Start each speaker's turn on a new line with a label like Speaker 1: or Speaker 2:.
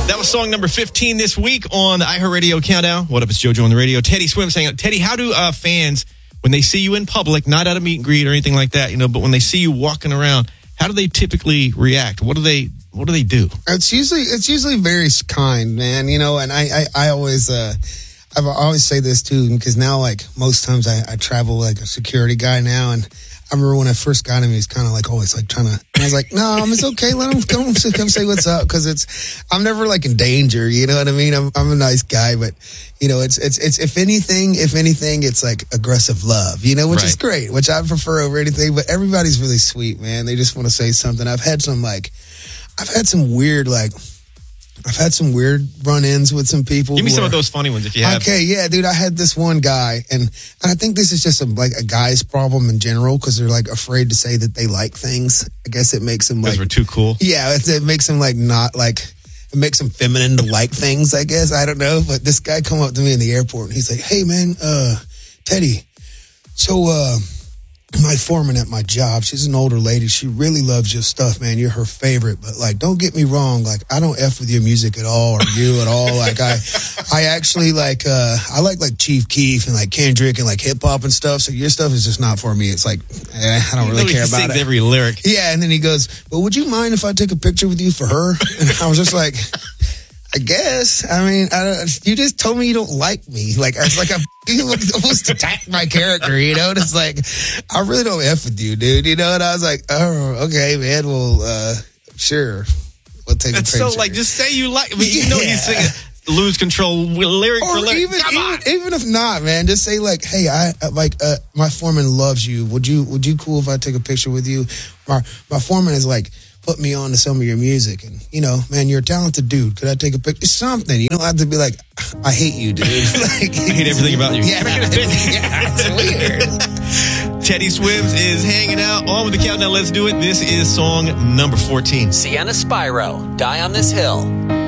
Speaker 1: That was song number 15 this week on the iHeartRadio Countdown. What up, it's JoJo on the radio. Teddy Swim saying, Teddy, how do fans, when they see you in public, not at a meet and greet or anything like that, but when they see you walking around, how do they typically react? What do they do?
Speaker 2: It's usually very kind, man. And I always say this too, because now like most times I travel like a security guy now, and I remember when I first got him, he was kind of like always like trying to. I was like, no, it's okay. Let him come say what's up, because I'm never like in danger. You know what I mean? I'm a nice guy, but it's if anything, it's like aggressive love. Which is great, which I prefer over anything. But everybody's really sweet, man. They just want to say something. I've had some weird run-ins with some people.
Speaker 1: Give me some of those funny ones if you have.
Speaker 2: Okay, yeah, dude, I had this one guy, and I think this is just a guy's problem in general, because they're like afraid to say that they like things. I guess it makes them
Speaker 1: because we're too cool.
Speaker 2: Yeah, it makes them not it makes them feminine to like things, I guess. I don't know, but this guy come up to me in the airport, and he's like, "Hey, man, Teddy, so my foreman at my job, she's an older lady. She really loves your stuff, man. You're her favorite. But don't get me wrong. I don't F with your music at all, or you at all. I actually I like Chief Keef and Kendrick and hip hop and stuff. So your stuff is just not for me. It's I don't really care about it.
Speaker 1: Every lyric.
Speaker 2: Yeah. And then he goes, "Well, would you mind if I take a picture with you for her?" And I was just like, I guess. I mean, you just told me you don't like me. You almost attacked my character, It's I really don't F with you, dude. And I was like, oh, okay, man. Well, sure. We'll take a picture.
Speaker 1: So, just say you like me. You sing Lose Control lyric for lyric.
Speaker 2: Even if not, man, just say hey, my foreman loves you. Would you cool if I take a picture with you? My foreman is put me on to some of your music, and man, you're a talented dude. Could I take a picture? Something. You don't have to be I hate you, dude.
Speaker 1: I hate everything about you.
Speaker 2: Yeah, it's weird.
Speaker 1: Teddy Swims is hanging out on with the countdown. Let's do it. This is song number 14.
Speaker 3: Sienna Spyro, Die on This Hill.